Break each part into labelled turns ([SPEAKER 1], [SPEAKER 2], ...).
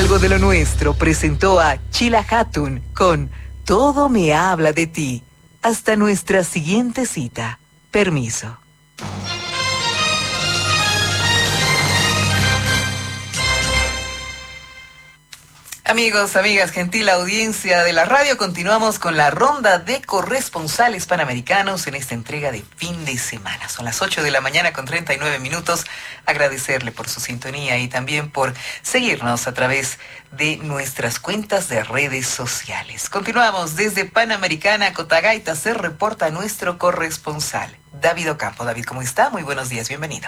[SPEAKER 1] Algo de lo nuestro presentó a Chila Hatun con Todo me habla de ti. Hasta nuestra siguiente cita. Permiso. Amigos, amigas, gentil audiencia de la radio, continuamos con la ronda de corresponsales panamericanos en esta entrega de fin de semana. Son las 8 de la mañana con 39 minutos. Agradecerle por su sintonía y también por seguirnos a través de nuestras cuentas de redes sociales. Continuamos desde Panamericana, Cotagaita, se reporta nuestro corresponsal, David Ocampo. David, ¿cómo está? Muy buenos días, bienvenido.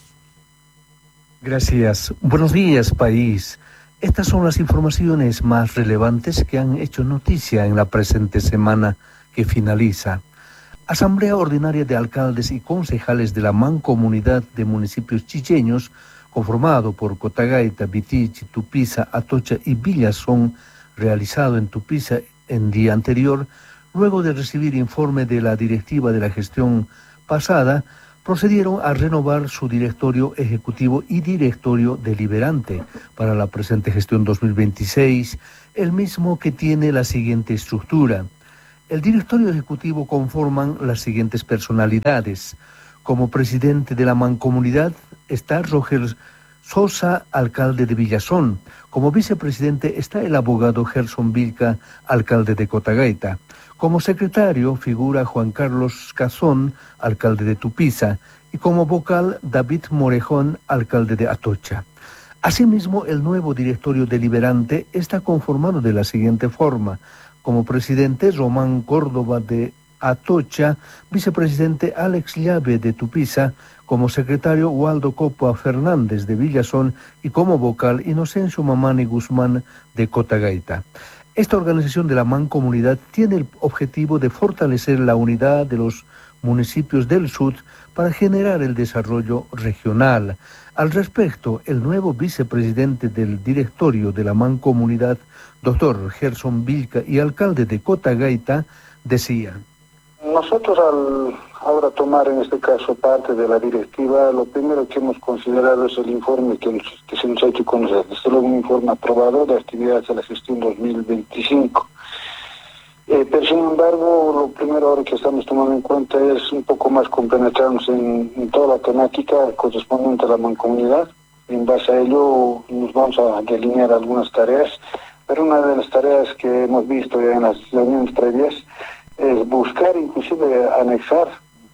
[SPEAKER 2] Gracias. Buenos días, país. Estas son las informaciones más relevantes que han hecho noticia en la presente semana que finaliza. Asamblea Ordinaria de Alcaldes y Concejales de la Mancomunidad de Municipios Chicheños, conformado por Cotagaita, Vitichi, Tupiza, Atocha y Villazón, realizado en Tupiza en día anterior, luego de recibir informe de la directiva de la gestión pasada, procedieron a renovar su directorio ejecutivo y directorio deliberante para la presente gestión 2026, el mismo que tiene la siguiente estructura. El directorio ejecutivo conforman las siguientes personalidades. Como presidente de la mancomunidad está Roger Sosa, alcalde de Villazón. Como vicepresidente está el abogado Gerson Vilca, alcalde de Cotagaita. Como secretario figura Juan Carlos Cazón, alcalde de Tupiza, y como vocal David Morejón, alcalde de Atocha. Asimismo, el nuevo directorio deliberante está conformado de la siguiente forma. Como presidente, Román Córdoba de Atocha, vicepresidente Alex Llave de Tupiza, como secretario Waldo Copa Fernández de Villazón y como vocal Inocencio Mamani Guzmán de Cotagaita. Esta organización de la mancomunidad tiene el objetivo de fortalecer la unidad de los municipios del sur para generar el desarrollo regional. Al respecto, el nuevo vicepresidente del directorio de la mancomunidad, doctor Gerson Vilca y alcalde de Cotagaita, decía:
[SPEAKER 3] nosotros al ahora tomar en este caso parte de la directiva, lo primero que hemos considerado es el informe que se nos ha hecho conocer. Desde luego un informe aprobado de actividades de la gestión 2025. Pero sin embargo, lo primero ahora que estamos tomando en cuenta es un poco más compenetrarnos en toda la temática correspondiente a la mancomunidad. En base a ello nos vamos a delinear algunas tareas, pero una de las tareas que hemos visto ya en las reuniones previas es buscar inclusive anexar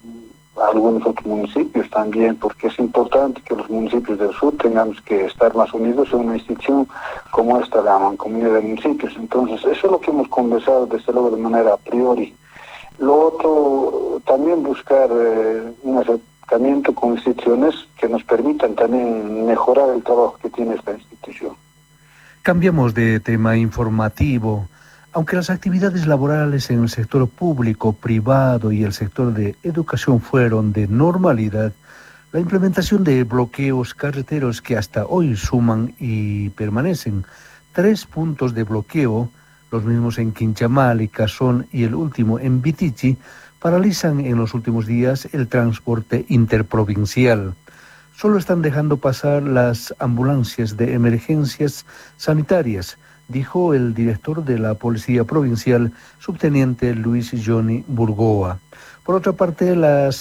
[SPEAKER 3] a algunos otros municipios también, porque es importante que los municipios del sur tengamos que estar más unidos en una institución como esta, la Mancomunidad de Municipios. Entonces, eso es lo que hemos conversado desde luego de manera a priori. Lo otro, también buscar un acercamiento con instituciones que nos permitan también mejorar el trabajo que tiene esta institución.
[SPEAKER 2] Cambiamos de tema informativo. Aunque las actividades laborales en el sector público, privado y el sector de educación fueron de normalidad, la implementación de bloqueos carreteros que hasta hoy suman y permanecen 3 puntos de bloqueo, los mismos en Quinchamal y Cazón y el último en Vitichi, paralizan en los últimos días el transporte interprovincial. Solo están dejando pasar las ambulancias de emergencias sanitarias, dijo el director de la Policía Provincial, subteniente Luis Johnny Burgoa. Por otra parte,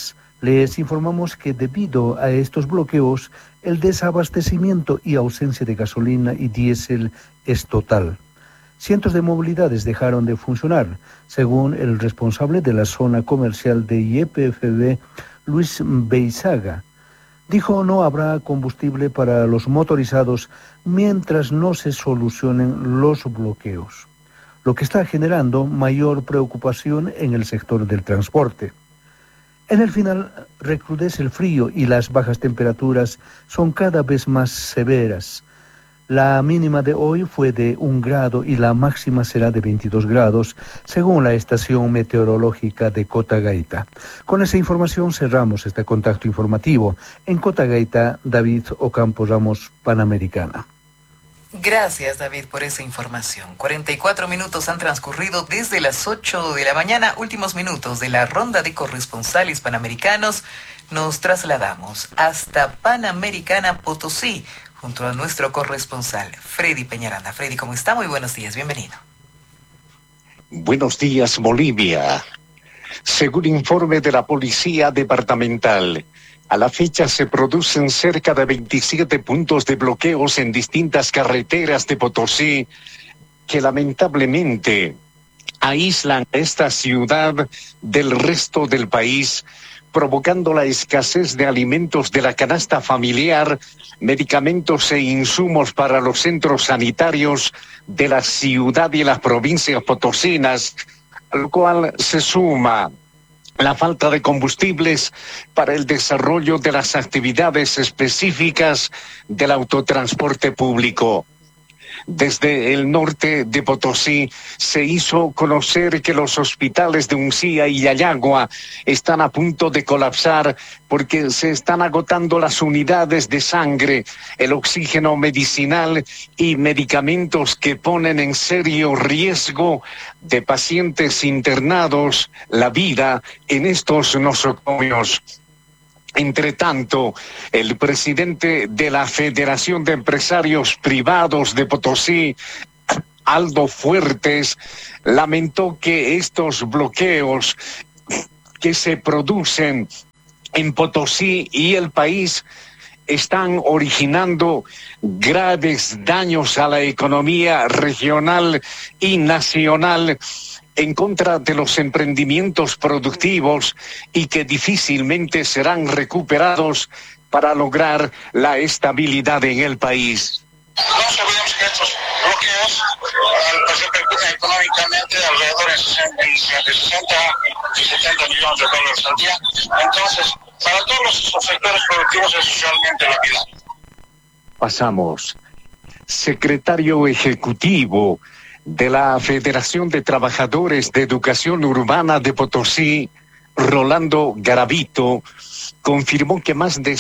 [SPEAKER 2] les informamos que debido a estos bloqueos, el desabastecimiento y ausencia de gasolina y diésel es total. Cientos de movilidades dejaron de funcionar, según el responsable de la zona comercial de YPFB, Luis Beizaga. Dijo no habrá combustible para los motorizados mientras no se solucionen los bloqueos, lo que está generando mayor preocupación en el sector del transporte. En el final, recrudece el frío y las bajas temperaturas son cada vez más severas. La mínima de hoy fue de 1 grado y la máxima será de 22 grados, según la estación meteorológica de Cotagaita. Con esa información cerramos este contacto informativo. En Cotagaita, David Ocampo Ramos, Panamericana.
[SPEAKER 1] Gracias, David, por esa información. 44 minutos han transcurrido desde las 8 de la mañana. Últimos minutos de la ronda de corresponsales panamericanos. Nos trasladamos hasta Panamericana Potosí, junto a nuestro corresponsal, Freddy Peñaranda. Freddy, ¿cómo está? Muy buenos días, bienvenido.
[SPEAKER 4] Buenos días, Bolivia. Según informe de la Policía Departamental, a la fecha se producen cerca de 27 puntos de bloqueos en distintas carreteras de Potosí que lamentablemente aíslan a esta ciudad del resto del país, provocando la escasez de alimentos de la canasta familiar, medicamentos e insumos para los centros sanitarios de la ciudad y las provincias potosinas, al cual se suma la falta de combustibles para el desarrollo de las actividades específicas del autotransporte público. Desde el norte de Potosí se hizo conocer que los hospitales de Uncía y Yayagua están a punto de colapsar porque se están agotando las unidades de sangre, el oxígeno medicinal y medicamentos que ponen en serio riesgo de pacientes internados la vida en estos nosocomios. Entre tanto, el presidente de la Federación de Empresarios Privados de Potosí, Aldo Fuertes, lamentó que estos bloqueos que se producen en Potosí y el país están originando graves daños a la economía regional y nacional en contra de los emprendimientos productivos y que difícilmente serán recuperados para lograr la estabilidad en el país.
[SPEAKER 5] No sabíamos que estos bloqueos repercuten económicamente alrededor de 60 y 70 millones de dólares al día. Entonces, para todos los sectores productivos es realmente la vida.
[SPEAKER 4] Pasamos. Secretario Ejecutivo de la Federación de Trabajadores de Educación Urbana de Potosí, Rolando Garavito, confirmó que más de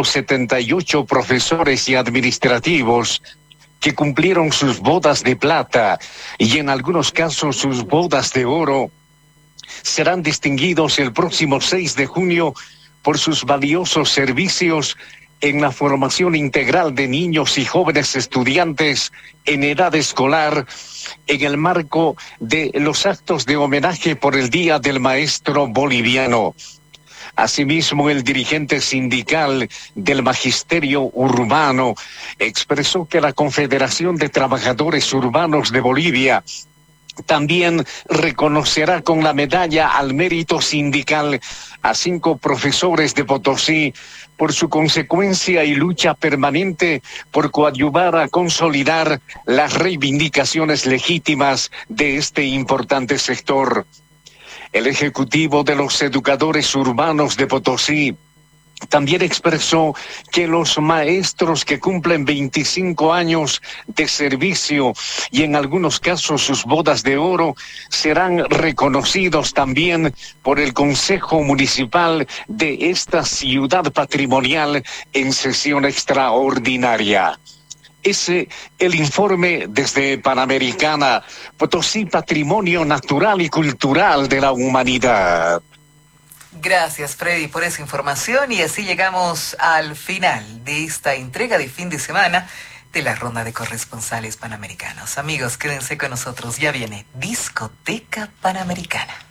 [SPEAKER 4] 178 profesores y administrativos que cumplieron sus bodas de plata y en algunos casos sus bodas de oro serán distinguidos el próximo 6 de junio por sus valiosos servicios en la formación integral de niños y jóvenes estudiantes en edad escolar en el marco de los actos de homenaje por el Día del Maestro Boliviano. Asimismo, el dirigente sindical del Magisterio Urbano expresó que la Confederación de Trabajadores Urbanos de Bolivia también reconocerá con la medalla al mérito sindical a 5 profesores de Potosí por su consecuencia y lucha permanente por coadyuvar a consolidar las reivindicaciones legítimas de este importante sector. El Ejecutivo de los Educadores Urbanos de Potosí también expresó que los maestros que cumplen 25 años de servicio y en algunos casos sus bodas de oro serán reconocidos también por el Consejo Municipal de esta ciudad patrimonial en sesión extraordinaria. Ese el informe desde Panamericana, Potosí, Patrimonio Natural y Cultural de la Humanidad.
[SPEAKER 1] Gracias, Freddy, por esa información y así llegamos al final de esta entrega de fin de semana de la ronda de corresponsales panamericanos. Amigos, quédense con nosotros, ya viene Discoteca Panamericana.